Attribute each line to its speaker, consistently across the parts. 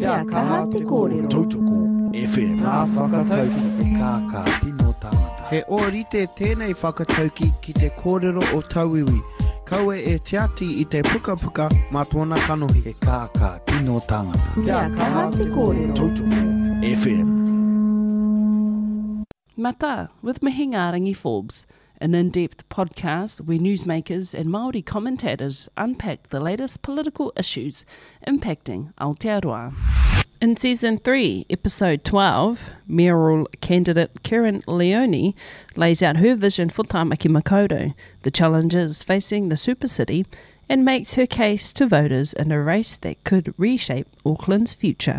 Speaker 1: Kia kaha te kōrero.
Speaker 2: Tautoko FM.
Speaker 1: Nā whakatauki
Speaker 3: e kākā tino tāngata.
Speaker 1: He ōrite tēnei whakatauki ki te kōrero o Tauiwi. Kaue e te ati I te puka puka mā tōna kanohi.
Speaker 3: E kākā tino tāngata.
Speaker 2: Kia kaha te kōrero. Tautoko FM.
Speaker 4: Mata with Mihingarangi Forbes, an in-depth podcast where newsmakers and Māori commentators unpack the latest political issues impacting Aotearoa. In Season 3, Episode 12, mayoral candidate Karen Leone lays out her vision for Tāmaki Makaurau, the challenges facing the super city, and makes her case to voters in a race that could reshape Auckland's future.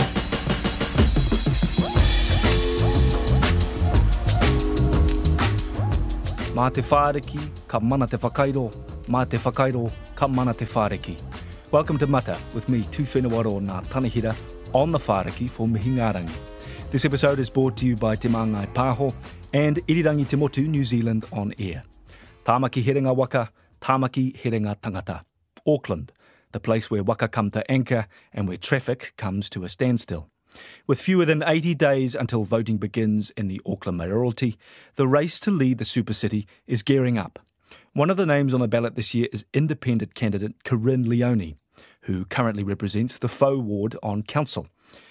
Speaker 3: Mā te whāreki, ka mana te whakairo. Mā te whakairo, ka mana te whāreki. Welcome to Mata, with me, Tū Whenua Ngā Tanahira, on the whāreki for Mihingarangi. This episode is brought to you by Te Māngai Pāho and Irirangi Te Motu, New Zealand on air. Tāmaki Herenga Waka, Tāmaki Herenga Tangata. Auckland, the place where waka come to anchor and where traffic comes to a standstill. With fewer than 80 days until voting begins in the Auckland mayoralty, the race to lead the super city is gearing up. One of the names on the ballot this year is independent candidate Karen Leone, who currently represents the Faux ward on council.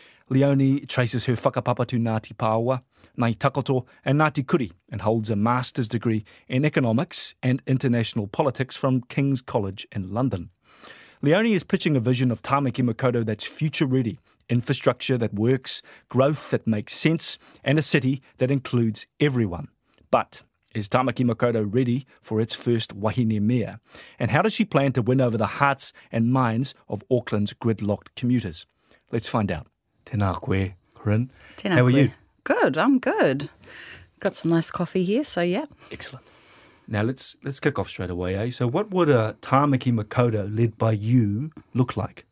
Speaker 3: Leone traces her whakapapa to Ngāti Pāoa, Ngāi Takoto and Ngāti Kuri and holds a master's degree in economics and international politics from King's College in London. Leone is pitching a vision of Tāmaki Makaurau that's future-ready, infrastructure that works, growth that makes sense, and a city that includes everyone. But is Tāmaki Makaurau ready for its first wahine mea? And how does she plan to win over the hearts and minds of Auckland's gridlocked commuters? Let's find out. Tēnā koe, Corinne.
Speaker 5: Tēnā
Speaker 3: How are
Speaker 5: koe.
Speaker 3: you?
Speaker 5: Good, I'm good. Got some nice coffee here, so yeah.
Speaker 3: Excellent. Now let's kick off straight away, eh? So what would a Tāmaki Makaurau led by you look like?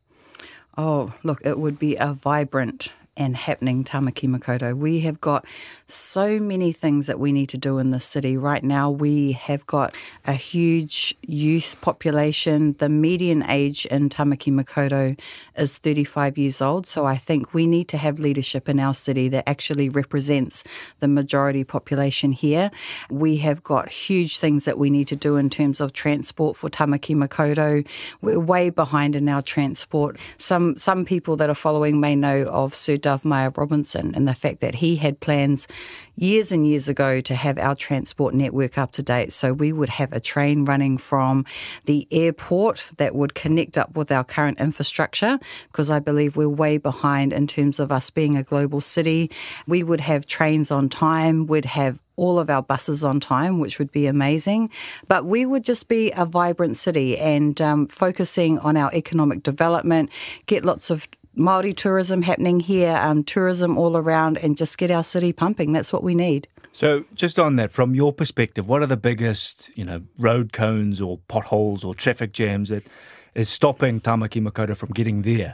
Speaker 5: Oh, look, it would be a vibrant and happening Tāmaki Makaurau. We have got so many things that we need to do in the city. Right now we have got a huge youth population. The median age in Tāmaki Makaurau is 35 years old. So I think we need to have leadership in our city that actually represents the majority population here. We have got huge things that we need to do in terms of transport for Tāmaki Makaurau. We're way behind in our transport. Some people that are following may know of Sir Dove Meyer Robinson and the fact that he had plans years and years ago to have our transport network up to date. So we would have a train running from the airport that would connect up with our current infrastructure, because I believe we're way behind in terms of us being a global city. We would have trains on time, we'd have all of our buses on time, which would be amazing. But we would just be a vibrant city and focusing on our economic development, get lots of Māori tourism happening here, tourism all around, and just get our city pumping. That's what we need.
Speaker 3: So just on that, from your perspective, what are the biggest, road cones or potholes or traffic jams that is stopping Tāmaki Makaurau from getting there?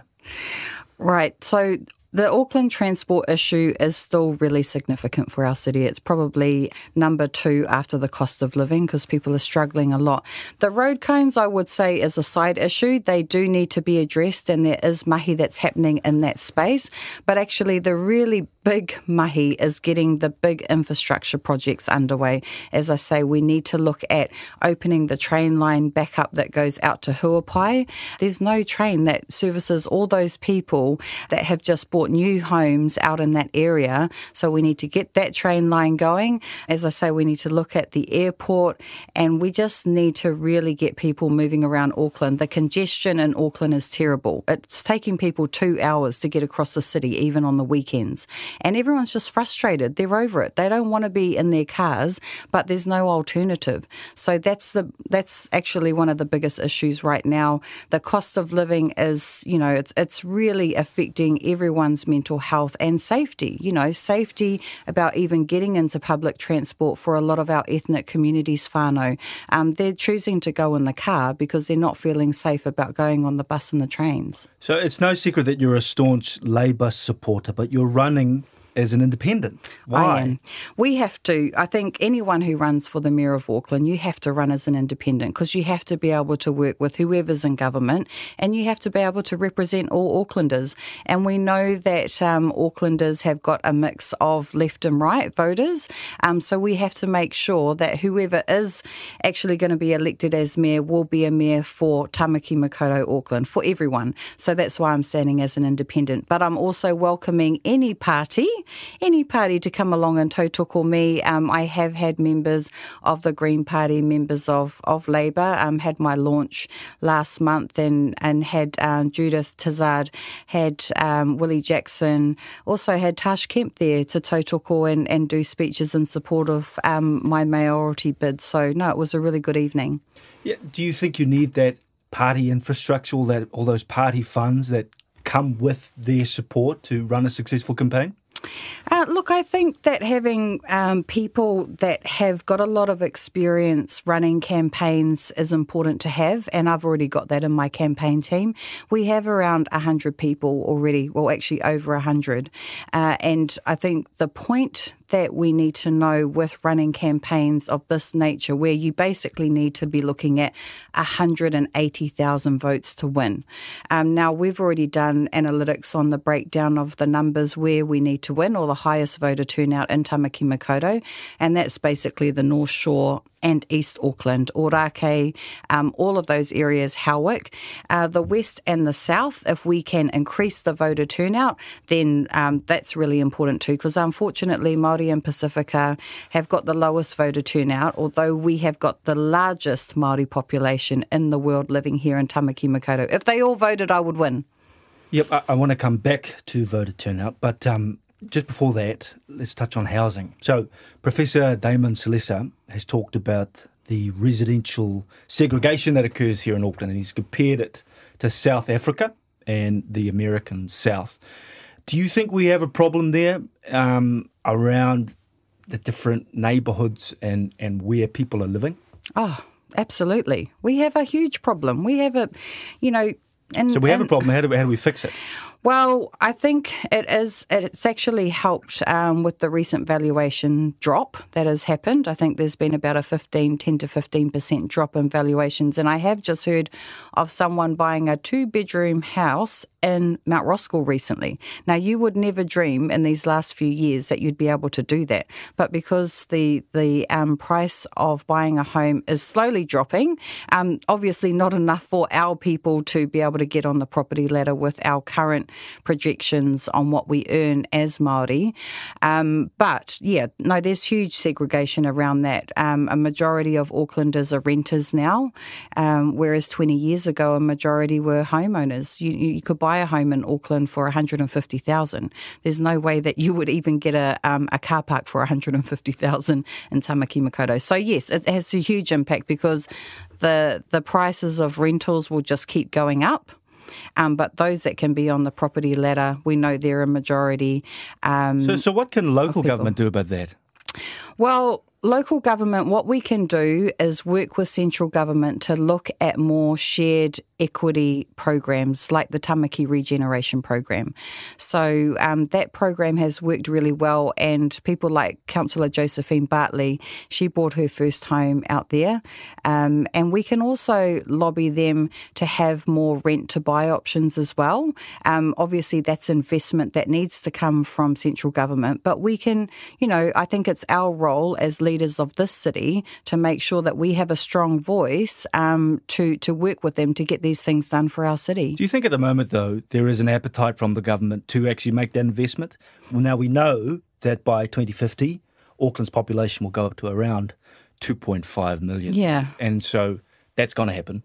Speaker 5: Right. So the Auckland transport issue is still really significant for our city. It's probably number 2 after the cost of living because people are struggling a lot. The road cones, I would say, is a side issue. They do need to be addressed and there is mahi that's happening in that space. But actually the really big mahi is getting the big infrastructure projects underway. As I say, we need to look at opening the train line back up that goes out to Huapai. There's no train that services all those people that have just bought new homes out in that area. So we need to get that train line going. As I say, we need to look at the airport and we just need to really get people moving around Auckland. The congestion in Auckland is terrible. It's taking people 2 hours to get across the city, even on the weekends. And everyone's just frustrated. They're over it. They don't want to be in their cars, but there's no alternative. So that's actually one of the biggest issues right now. The cost of living is, it's really affecting everyone's mental health and safety. Safety about even getting into public transport for a lot of our ethnic communities, whānau. They're choosing to go in the car because they're not feeling safe about going on the bus and the trains.
Speaker 3: So it's no secret that you're a staunch Labour supporter, but you're running as an independent. Why?
Speaker 5: I am. We have to, I think anyone who runs for the Mayor of Auckland, you have to run as an independent because you have to be able to work with whoever's in government and you have to be able to represent all Aucklanders. And we know that Aucklanders have got a mix of left and right voters. So we have to make sure that whoever is actually going to be elected as Mayor will be a Mayor for Tamaki Makaurau Auckland, for everyone. So that's why I'm standing as an independent. But I'm also welcoming any party to come along and tautoko me. I have had members of the Green Party, members of Labour, had my launch last month and had Judith Tizard, had Willie Jackson, also had Tash Kemp there to tautoko and do speeches in support of my mayoralty bid. So, no, it was a really good evening.
Speaker 3: Yeah. Do you think you need that party infrastructure, all those party funds that come with their support to run a successful campaign?
Speaker 5: Look, I think that having people that have got a lot of experience running campaigns is important to have, and I've already got that in my campaign team. We have around 100 people already, well, actually over 100, and I think the point that we need to know with running campaigns of this nature, where you basically need to be looking at 180,000 votes to win. Now, we've already done analytics on the breakdown of the numbers where we need to win, or the highest voter turnout in Tamaki Makaurau, and that's basically the North Shore and East Auckland, Orake, all of those areas, Howick, the West and the South. If we can increase the voter turnout, then that's really important too, because unfortunately Māori and Pacifica have got the lowest voter turnout, although we have got the largest Māori population in the world living here in Tamaki Makaurau. If they all voted, I would win.
Speaker 3: Yep, I want to come back to voter turnout, but just before that, let's touch on housing. So Professor Damon Salesa has talked about the residential segregation that occurs here in Auckland, and he's compared it to South Africa and the American South. Do you think we have a problem there around the different neighbourhoods and where people are living?
Speaker 5: Oh, absolutely. We have a huge problem. We have a,
Speaker 3: So we have a problem. How do we fix it?
Speaker 5: Well, I think it's actually helped with the recent valuation drop that has happened. I think there's been about a 10 to 15% drop in valuations. And I have just heard of someone buying a 2-bedroom house in Mount Roskill recently. Now, you would never dream in these last few years that you'd be able to do that. But because the price of buying a home is slowly dropping, obviously not enough for our people to be able to get on the property ladder with our current projections on what we earn as Māori. But yeah, no, there's huge segregation around that. A majority of Aucklanders are renters now, whereas 20 years ago a majority were homeowners. You could buy a home in Auckland for $150,000. There's no way that you would even get a car park for $150,000 in Tamaki Makaurau. So yes, it has a huge impact because the prices of rentals will just keep going up. But those that can be on the property ladder, we know they're a majority.
Speaker 3: So what can local government do about that?
Speaker 5: Well, local government, what we can do is work with central government to look at more shared equity programs like the Tamaki Regeneration Program. So that program has worked really well, and people like Councillor Josephine Bartley, she bought her first home out there. And we can also lobby them to have more rent to buy options as well. Obviously, that's investment that needs to come from central government, but we can, I think it's our role as leaders of this city to make sure that we have a strong voice to work with them to get these things done for our city.
Speaker 3: Do you think at the moment, though, there is an appetite from the government to actually make that investment? Well, now we know that by 2050, Auckland's population will go up to around 2.5 million.
Speaker 5: Yeah.
Speaker 3: And so that's going to happen.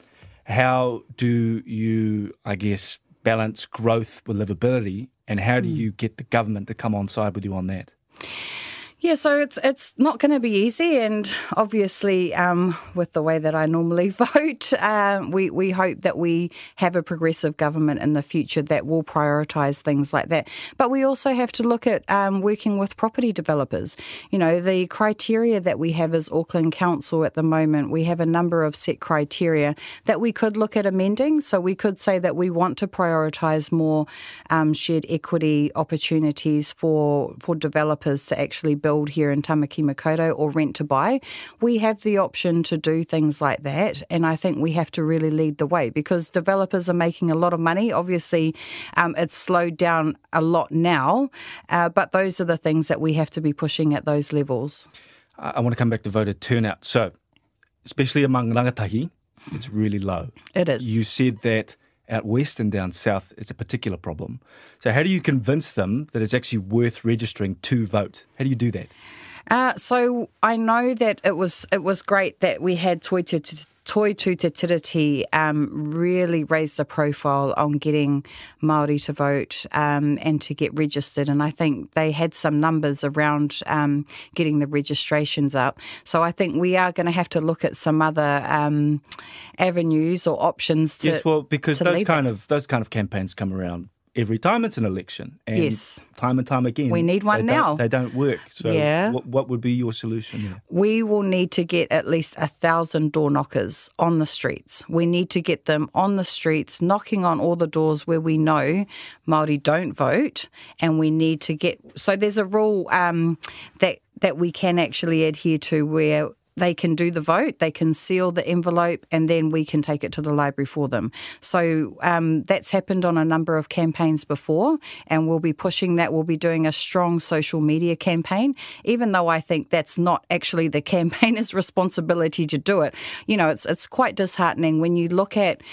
Speaker 3: How do you, balance growth with livability, and how do you get the government to come on side with you on that?
Speaker 5: Yeah, so it's not going to be easy, and obviously with the way that I normally vote, we hope that we have a progressive government in the future that will prioritise things like that. But we also have to look at working with property developers. You know, the criteria that we have as Auckland Council at the moment, we have a number of set criteria that we could look at amending. So we could say that we want to prioritise more shared equity opportunities for developers to actually build here in Tamaki Makaurau or rent to buy. We have the option to do things like that, and I think we have to really lead the way because developers are making a lot of money. Obviously, it's slowed down a lot now, but those are the things that we have to be pushing at those levels.
Speaker 3: I want to come back to voter turnout. So, especially among rangatahi, it's really low.
Speaker 5: It is.
Speaker 3: You said that out west and down south, it's a particular problem. So how do you convince them that it's actually worth registering to vote? How do you do that?
Speaker 5: So I know that it was great that we had Toi Tū Te Tiriti really raised a profile on getting Māori to vote and to get registered. And I think they had some numbers around getting the registrations up. So I think we are going to have to look at some other avenues or options to
Speaker 3: yes, well, because
Speaker 5: to
Speaker 3: those kind of campaigns come around every time it's an election. And
Speaker 5: yes.
Speaker 3: Time and time again.
Speaker 5: We need one now.
Speaker 3: They don't work. So
Speaker 5: yeah.
Speaker 3: what would be your solution there?
Speaker 5: We will need to get at least 1,000 door knockers on the streets. We need to get them on the streets, knocking on all the doors where we know Māori don't vote. And we need to get... So there's a rule that we can actually adhere to where they can do the vote, they can seal the envelope, and then we can take it to the library for them. So that's happened on a number of campaigns before, and we'll be pushing that. We'll be doing a strong social media campaign, even though I think that's not actually the campaigner's responsibility to do it. You know, it's quite disheartening when you look at,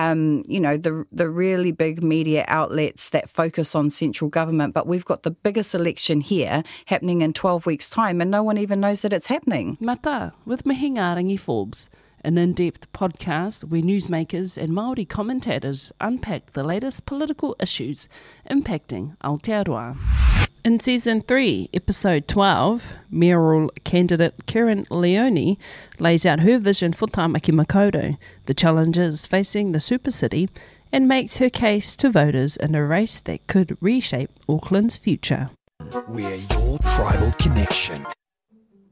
Speaker 5: the really big media outlets that focus on central government, but we've got the biggest election here happening in 12 weeks' time, and no one even knows that it's happening.
Speaker 4: Mata. With Mihingarangi Forbes, an in-depth podcast where newsmakers and Māori commentators unpack the latest political issues impacting Aotearoa. In Season 3, Episode 12, mayoral candidate Karen Leone lays out her vision for Tamaki Makaurau, the challenges facing the super city, and makes her case to voters in a race that could reshape Auckland's future.
Speaker 2: We're your tribal connection.